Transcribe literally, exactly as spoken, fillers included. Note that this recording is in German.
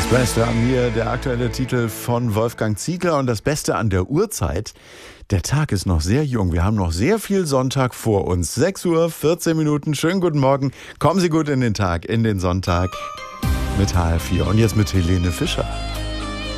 Beste an mir, der aktuelle Titel von Wolfgang Ziegler und das Beste an der Uhrzeit. Der Tag ist noch sehr jung. Wir haben noch sehr viel Sonntag vor uns. sechs Uhr, vierzehn Minuten. Schönen guten Morgen. Kommen Sie gut in den Tag, in den Sonntag mit H R vier. Und jetzt mit Helene Fischer.